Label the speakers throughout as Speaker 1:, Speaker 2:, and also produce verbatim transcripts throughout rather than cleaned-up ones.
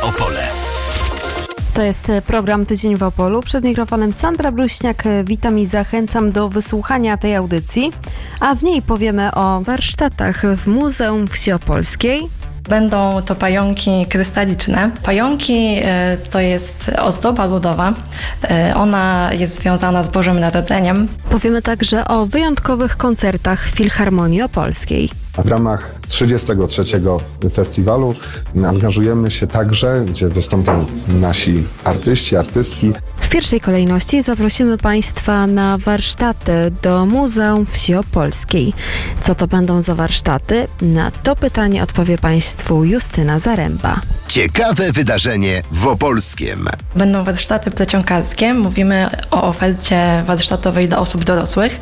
Speaker 1: Opole.
Speaker 2: To jest program Tydzień w Opolu. Przed mikrofonem Sandra Bruśniak. Witam i zachęcam do wysłuchania tej audycji, a w niej powiemy o warsztatach w Muzeum Wsi Opolskiej.
Speaker 3: Będą to pająki krystaliczne. Pająki to jest ozdoba ludowa. Ona jest związana z Bożym Narodzeniem.
Speaker 2: Powiemy także o wyjątkowych koncertach w Filharmonii Opolskiej.
Speaker 4: W ramach trzydziestego trzeciego festiwalu angażujemy się także, gdzie wystąpią nasi artyści, artystki.
Speaker 2: W pierwszej kolejności zaprosimy Państwa na warsztaty do Muzeum Wsi Opolskiej. Co to będą za warsztaty? Na to pytanie odpowie Państwu Justyna Zaręba.
Speaker 1: Ciekawe wydarzenie w Opolskiem.
Speaker 3: Będą warsztaty plecionkarskie. Mówimy o ofercie warsztatowej dla osób dorosłych.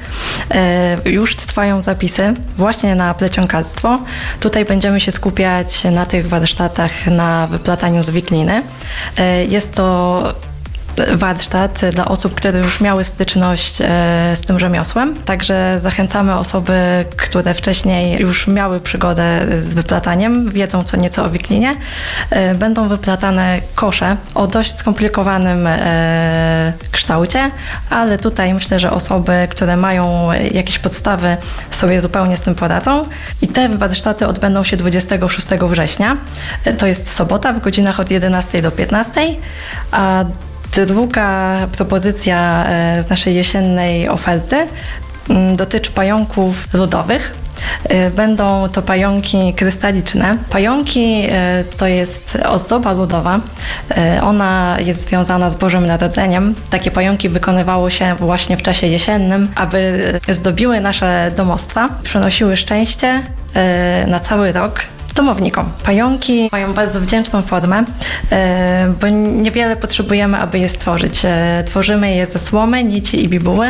Speaker 3: Już trwają zapisy właśnie na plecionkarstwo. Tutaj będziemy się skupiać na tych warsztatach na wyplataniu z wikliny. Jest to warsztat dla osób, które już miały styczność z tym rzemiosłem. Także zachęcamy osoby, które wcześniej już miały przygodę z wyplataniem, wiedzą co nieco o wiklinie. Będą wyplatane kosze o dość skomplikowanym kształcie, ale tutaj myślę, że osoby, które mają jakieś podstawy, sobie zupełnie z tym poradzą. I te warsztaty odbędą się dwudziestego szóstego września. To jest sobota w godzinach od jedenastej do piętnastej, a druga propozycja z naszej jesiennej oferty dotyczy pająków ludowych. Będą to pająki krystaliczne. Pająki to jest ozdoba ludowa. Ona jest związana z Bożym Narodzeniem. Takie pająki wykonywało się właśnie w czasie jesiennym, aby zdobiły nasze domostwa, przynosiły szczęście na cały rok domownikom. Pająki mają bardzo wdzięczną formę, bo niewiele potrzebujemy, aby je stworzyć. Tworzymy je ze słomy, nici i bibuły.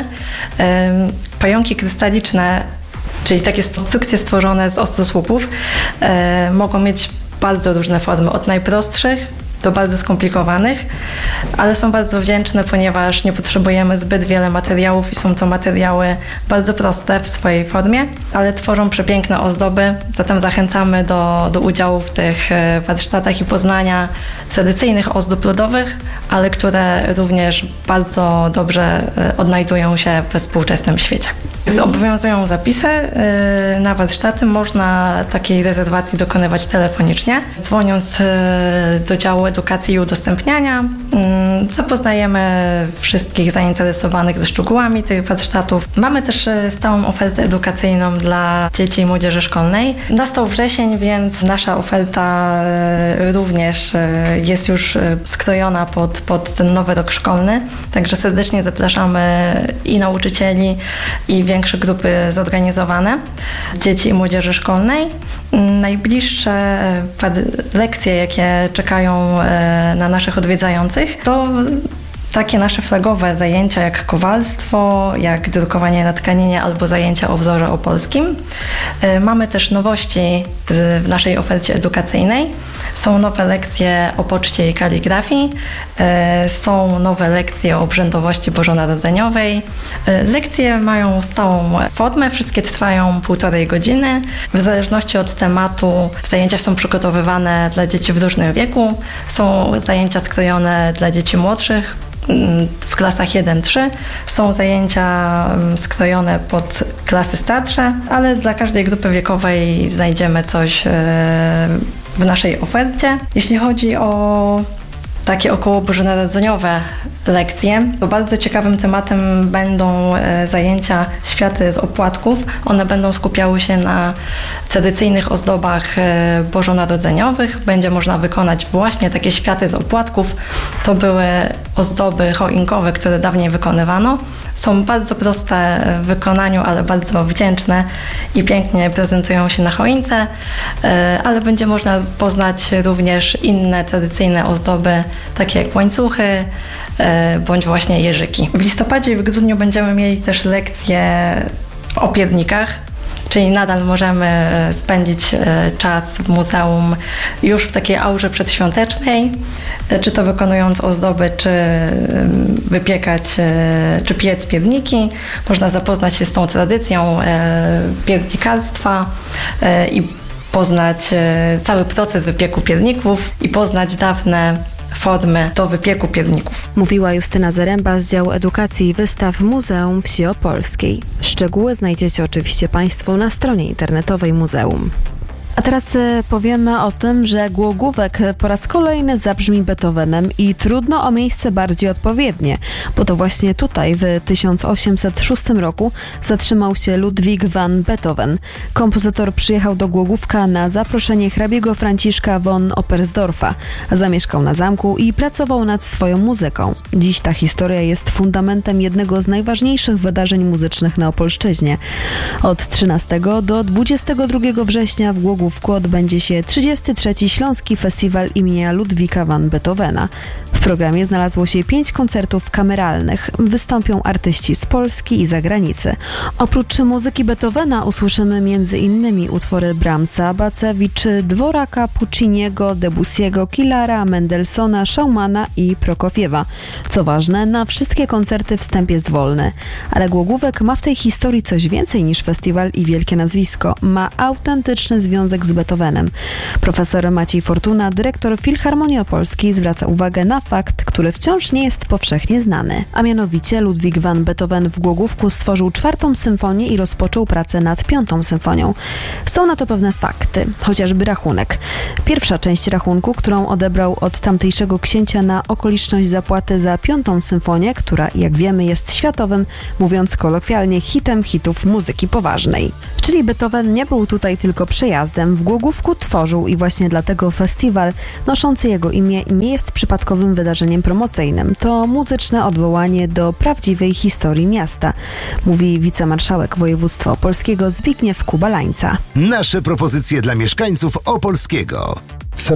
Speaker 3: Pająki krystaliczne, czyli takie konstrukcje stworzone z ostrosłupów, mogą mieć bardzo różne formy, od najprostszych do bardzo skomplikowanych, ale są bardzo wdzięczne, ponieważ nie potrzebujemy zbyt wiele materiałów i są to materiały bardzo proste w swojej formie, ale tworzą przepiękne ozdoby, zatem zachęcamy do, do udziału w tych warsztatach i poznania tradycyjnych ozdób ludowych, ale które również bardzo dobrze odnajdują się we współczesnym świecie. Obowiązują zapisy na warsztaty. Można takiej rezerwacji dokonywać telefonicznie. Dzwoniąc do działu edukacji i udostępniania, zapoznajemy wszystkich zainteresowanych ze szczegółami tych warsztatów. Mamy też stałą ofertę edukacyjną dla dzieci i młodzieży szkolnej. Nastał wrzesień, więc nasza oferta również jest już skrojona pod, pod ten nowy rok szkolny. Także serdecznie zapraszamy i nauczycieli, i większe grupy zorganizowane dzieci i młodzieży szkolnej. Najbliższe lekcje, jakie czekają na naszych odwiedzających, to takie nasze flagowe zajęcia jak kowalstwo, jak drukowanie na tkaninie albo zajęcia o wzorze opolskim. Mamy też nowości w naszej ofercie edukacyjnej. Są nowe lekcje o poczcie i kaligrafii, są nowe lekcje o obrzędowości bożonarodzeniowej. Lekcje mają stałą formę, wszystkie trwają półtorej godziny. W zależności od tematu zajęcia są przygotowywane dla dzieci w różnym wieku. Są zajęcia skrojone dla dzieci młodszych, w klasach jeden trzy. Są zajęcia skrojone pod klasy starsze, ale dla każdej grupy wiekowej znajdziemy coś w naszej ofercie. Jeśli chodzi o takie około bożonarodzeniowe lekcje, to bardzo ciekawym tematem będą zajęcia światy z opłatków. One będą skupiały się na tradycyjnych ozdobach bożonarodzeniowych. Będzie można wykonać właśnie takie światy z opłatków. To były ozdoby choinkowe, które dawniej wykonywano. Są bardzo proste w wykonaniu, ale bardzo wdzięczne i pięknie prezentują się na choince, ale będzie można poznać również inne tradycyjne ozdoby, takie jak łańcuchy bądź właśnie jeżyki. W listopadzie i w grudniu będziemy mieli też lekcje o piernikach. Czyli nadal możemy spędzić czas w muzeum już w takiej aurze przedświątecznej, czy to wykonując ozdoby, czy wypiekać, czy piec pierniki. Można zapoznać się z tą tradycją piernikarstwa i poznać e, cały proces wypieku pierników i poznać dawne formy do wypieku pierników.
Speaker 2: Mówiła Justyna Zaręba z działu edukacji i wystaw Muzeum Wsi Opolskiej. Szczegóły znajdziecie oczywiście Państwo na stronie internetowej muzeum. A teraz powiemy o tym, że Głogówek po raz kolejny zabrzmi Beethovenem i trudno o miejsce bardziej odpowiednie, bo to właśnie tutaj w tysiąc osiemset szóstym roku zatrzymał się Ludwig van Beethoven. Kompozytor przyjechał do Głogówka na zaproszenie hrabiego Franciszka von Oppersdorfa. Zamieszkał na zamku i pracował nad swoją muzyką. Dziś ta historia jest fundamentem jednego z najważniejszych wydarzeń muzycznych na Opolszczyźnie. Od trzynastego do dwudziestego drugiego września w Głogówku odbędzie się trzydziesty trzeci Śląski Festiwal imienia Ludwika van Beethovena. W programie znalazło się pięć koncertów kameralnych. Wystąpią artyści z Polski i zagranicy. Oprócz muzyki Beethovena usłyszymy m.in. utwory Brahmsa, Bacewicz, Dworaka, Pucciniego, Debussy'ego, Killara, Mendelssohna, Schumana i Prokofiewa. Co ważne, na wszystkie koncerty wstęp jest wolny. Ale Głogówek ma w tej historii coś więcej niż festiwal i wielkie nazwisko. Ma autentyczny związek z Beethovenem. Profesor Maciej Fortuna, dyrektor Filharmonii Opolskiej, zwraca uwagę na fakt, który wciąż nie jest powszechnie znany. A mianowicie Ludwik van Beethoven w Głogówku stworzył czwartą symfonię i rozpoczął pracę nad piątą symfonią. Są na to pewne fakty, chociażby rachunek. Pierwsza część rachunku, którą odebrał od tamtejszego księcia na okoliczność zapłaty za piątą symfonię, która, jak wiemy, jest światowym, mówiąc kolokwialnie, hitem hitów muzyki poważnej. Czyli Beethoven nie był tutaj tylko przejazdem. W Głogówku tworzył i właśnie dlatego festiwal noszący jego imię nie jest przypadkowym wydarzeniem promocyjnym. To muzyczne odwołanie do prawdziwej historii miasta, mówi wicemarszałek województwa opolskiego Zbigniew Kubalańca.
Speaker 1: Nasze propozycje dla mieszkańców Opolskiego.